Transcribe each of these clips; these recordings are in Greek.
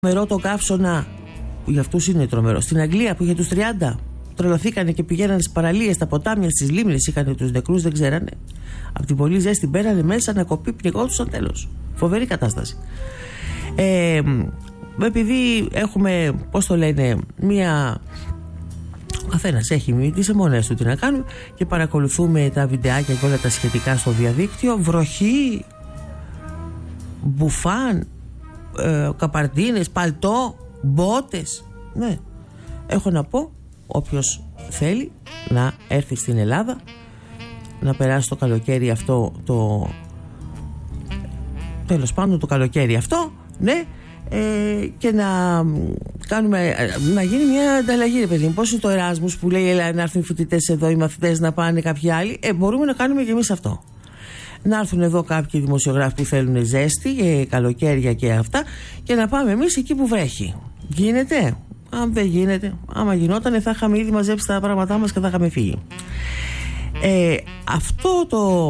Τρομερό το καύσωνα, που για αυτούς είναι τρομερό. Στην Αγγλία που είχε τους 30, τρελοθήκανε και πηγαίνανε στις παραλίες, στα ποτάμια, στις λίμνες, είχαν τους νεκρούς, δεν ξέρανε. Από την πολύ ζέστη μπαίνανε μέσα να κοπεί, πνιγόντουσαν, τέλος. Φοβερή κατάσταση. Επειδή έχουμε, πώς το λένε, ο καθένας έχει τις αιμονές του τι να κάνουμε και παρακολουθούμε τα βιντεάκια και όλα τα σχετικά στο διαδίκτυο. Βροχή, μπουφάν, καπαρντίνες, παλτό, μπότες. Ναι, έχω να πω, όποιος θέλει να έρθει στην Ελλάδα, να περάσει το καλοκαίρι αυτό, τέλος πάντων το καλοκαίρι αυτό, ναι, και να γίνει μια ανταλλαγή, ρε παιδί μου. Πώς είναι το Εράσμους που λέει έλα, να έρθουν οι φοιτητές εδώ, οι μαθητές να πάνε κάποιοι άλλοι. Μπορούμε να κάνουμε και εμείς αυτό. Να έρθουν εδώ κάποιοι δημοσιογράφοι που θέλουν ζέστη και καλοκαίρια και αυτά, και να πάμε εμείς εκεί που βρέχει. Γίνεται? Αν δεν γίνεται, άμα γινόταν θα είχαμε ήδη μαζέψει τα πράγματά μας και θα είχαμε φύγει. Αυτό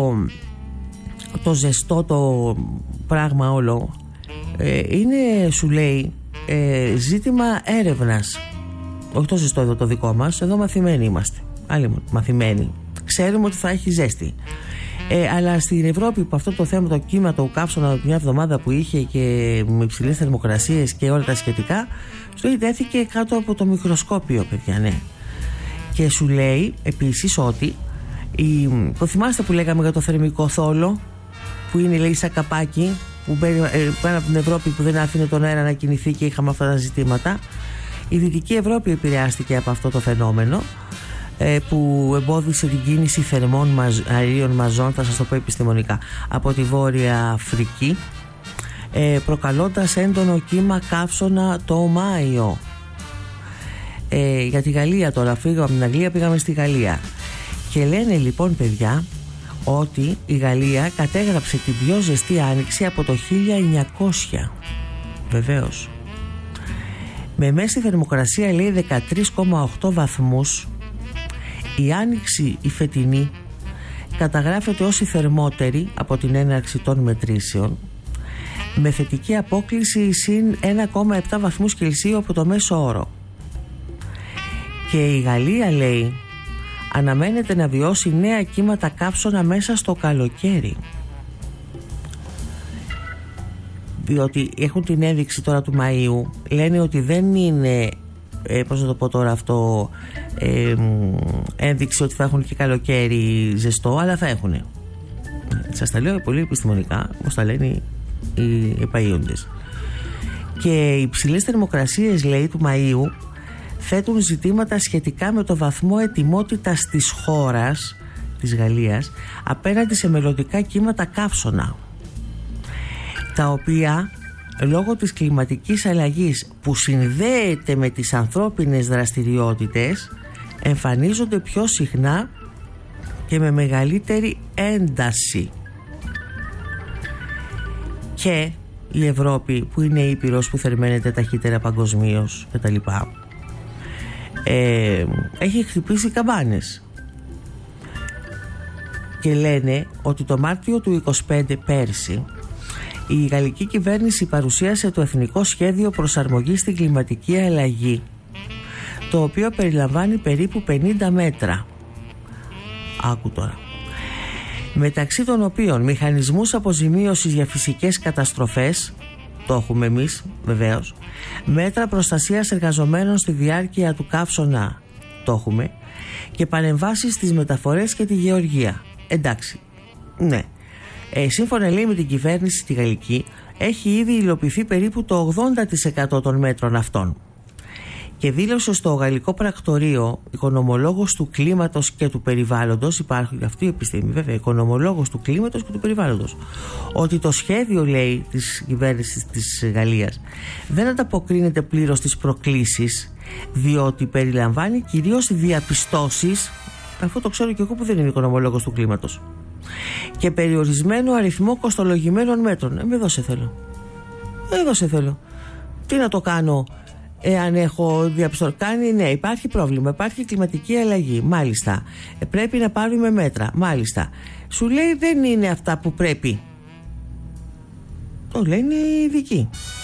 το ζεστό το πράγμα όλο είναι, σου λέει, ζήτημα έρευνας. Όχι το ζεστό εδώ το δικό μας, εδώ μαθημένοι είμαστε. Άλλοι μαθημένοι. Ξέρουμε ότι θα έχει ζέστη. Αλλά στην Ευρώπη που αυτό το θέμα, το κύμα, το κάψωνα μια εβδομάδα που είχε και με υψηλές θερμοκρασίες και όλα τα σχετικά, σου λέει τέθηκε κάτω από το μικροσκόπιο, παιδιά, ναι. Και σου λέει επίσης ότι το θυμάστε που λέγαμε για το θερμικό θόλο, που είναι, λέει, σαν καπάκι που μπαίνει πάνω από την Ευρώπη, που δεν άφηνε τον αέρα να κινηθεί και είχαμε αυτά τα ζητήματα. Η Δυτική Ευρώπη επηρεάστηκε από αυτό το φαινόμενο, που εμπόδισε την κίνηση θερμών αερίων μαζών, θα σας το πω επιστημονικά, από τη Βόρεια Αφρική, προκαλώντας έντονο κύμα καύσωνα το Μάιο. Για τη Γαλλία τώρα, φύγαμε από την Αγγλία, πήγαμε στη Γαλλία και λένε λοιπόν, παιδιά, ότι η Γαλλία κατέγραψε την πιο ζεστή άνοιξη από το 1900. Βεβαίως, με μέση θερμοκρασία, λέει, 13,8 βαθμούς. Η άνοιξη η φετινή καταγράφεται ως η θερμότερη από την έναρξη των μετρήσεων, με θετική απόκλιση συν 1,7 βαθμούς Κελσίου από το μέσο όρο. Και η Γαλλία, λέει, αναμένεται να βιώσει νέα κύματα καύσωνα μέσα στο καλοκαίρι. Διότι έχουν την ένδειξη τώρα του Μαΐου, λένε ότι δεν είναι, πώς να το πω τώρα αυτό, ένδειξη ότι θα έχουν και καλοκαίρι ζεστό, αλλά θα έχουν. Σας τα λέω πολύ επιστημονικά, όπως τα λένε οι επαΐοντες. Και οι υψηλές θερμοκρασίες, λέει, του Μαΐου θέτουν ζητήματα σχετικά με το βαθμό ετοιμότητας της χώρας, της Γαλλίας, απέναντι σε μελλοντικά κύματα καύσωνα, τα οποία λόγω της κλιματικής αλλαγής που συνδέεται με τις ανθρώπινες δραστηριότητες εμφανίζονται πιο συχνά και με μεγαλύτερη ένταση. Και η Ευρώπη, που είναι ήπειρος που θερμαίνεται ταχύτερα παγκοσμίως κτλ., έχει χτυπήσει καμπάνες. Και λένε ότι το Μάρτιο του 25 πέρσι η γαλλική κυβέρνηση παρουσίασε το Εθνικό Σχέδιο Προσαρμογής στην Κλιματική Αλλαγή, το οποίο περιλαμβάνει περίπου 50 μέτρα. Άκου τώρα. Μεταξύ των οποίων μηχανισμούς αποζημίωσης για φυσικές καταστροφές, το έχουμε εμείς βεβαίως, μέτρα προστασίας εργαζομένων στη διάρκεια του καύσωνα, το έχουμε, και παρεμβάσεις στις μεταφορές και τη γεωργία. Εντάξει, ναι. Σύμφωνα, λέει, με την κυβέρνηση τη γαλλική, έχει ήδη υλοποιηθεί περίπου το 80% των μέτρων αυτών. Και δήλωσε στο γαλλικό πρακτορείο οικονομολόγος του κλίματος και του περιβάλλοντος, υπάρχει αυτή η επιστήμη βέβαια, οικονομολόγος του κλίματος και του περιβάλλοντος, ότι το σχέδιο, λέει, της κυβέρνησης της Γαλλίας δεν ανταποκρίνεται πλήρως στις προκλήσεις, διότι περιλαμβάνει κυρίως διαπιστώσεις, αυτό το ξέρω και εγώ που δεν είμαι οικονομολόγος του κλίματος, και περιορισμένο αριθμό κοστολογημένων μέτρων. Εδώ σε θέλω. Εδώ σε θέλω. Τι να το κάνω εάν έχω διαπιστώσει? Ναι, υπάρχει πρόβλημα, υπάρχει κλιματική αλλαγή. Μάλιστα. Πρέπει να πάρουμε μέτρα. Μάλιστα. Σου λέει δεν είναι αυτά που πρέπει. Το λένε οι ειδικοί.